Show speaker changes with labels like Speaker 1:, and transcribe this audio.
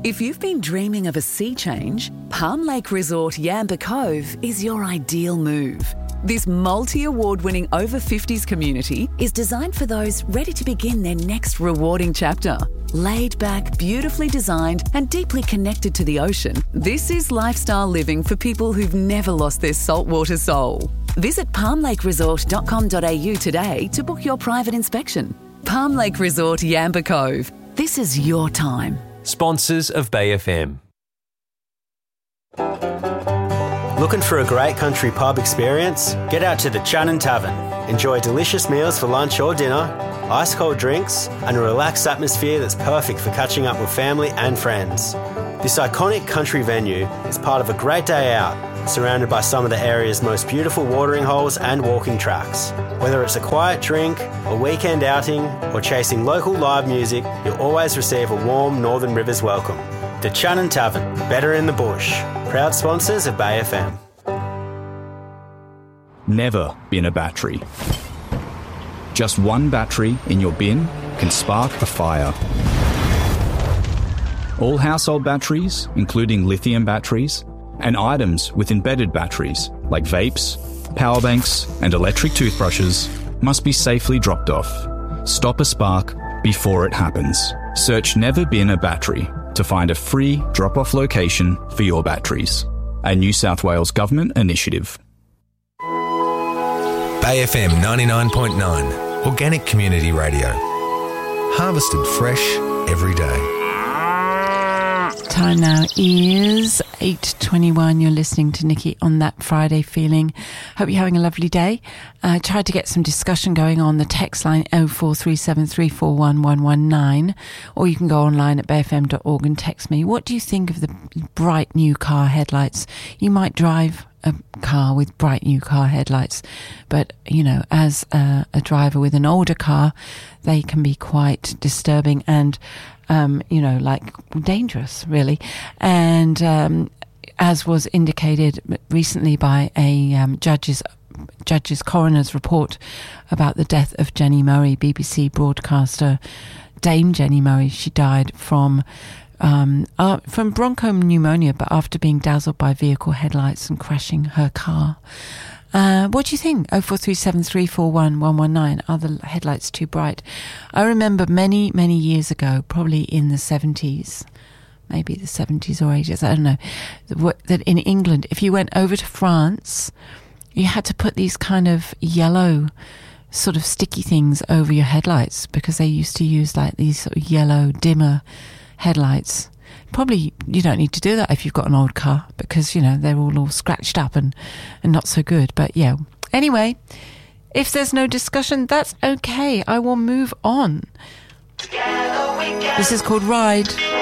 Speaker 1: If you've been dreaming of a sea change, Palm Lake Resort Yamba Cove is your ideal move. This multi-award-winning over-50s community is designed for those ready to begin their next rewarding chapter. Laid back, beautifully designed and deeply connected to the ocean, this is lifestyle living for people who've never lost their saltwater soul. Visit palmlakeresort.com.au today to book your private inspection. Palm Lake Resort Yamba Cove. This is your time.
Speaker 2: Sponsors of Bay FM.
Speaker 3: Looking for a great country pub experience? Get out to the Channon Tavern. Enjoy delicious meals for lunch or dinner, ice-cold drinks, and a relaxed atmosphere that's perfect for catching up with family and friends. This iconic country venue is part of a great day out, surrounded by some of the area's most beautiful watering holes and walking tracks. Whether it's a quiet drink, a weekend outing, or chasing local live music, you'll always receive a warm Northern Rivers welcome. The Channon Tavern, better in the bush. Proud sponsors of Bay FM.
Speaker 4: Never bin a battery. Just one battery in your bin can spark a fire. All household batteries, including lithium batteries, and items with embedded batteries like vapes, power banks, and electric toothbrushes must be safely dropped off. Stop a spark before it happens. Search Never Bin a Battery to find a free drop-off location for your batteries. A New South Wales Government initiative.
Speaker 5: Bay FM 99.9, Organic Community Radio. Harvested fresh every day.
Speaker 6: Time now is 8:21. You're listening to Nikki on That Friday Feeling. Hope you're having a lovely day. I tried to get some discussion going on the text line 0437341119, or you can go online at bayfm.org and text me. What do you think of the bright new car headlights? You might drive a car with bright new car headlights, but you know, as a driver with an older car, they can be quite disturbing and like dangerous, really. And as was indicated recently by a judge's coroner's report about the death of Jenny Murray, BBC broadcaster Dame Jenny Murray. She died from bronchopneumonia, but after being dazzled by vehicle headlights and crashing her car. What do you think? 0437341119. Are the headlights too bright? I remember many, many years ago, probably in the 70s, maybe the 70s or 80s, I don't know, that in England, if you went over to France, you had to put these kind of yellow sort of sticky things over your headlights because they used to use like these sort of yellow dimmer headlights. Probably you don't need to do that if you've got an old car because, you know, they're all scratched up and not so good. But yeah, anyway, if there's no discussion, that's okay. I will move on. This is called Ride.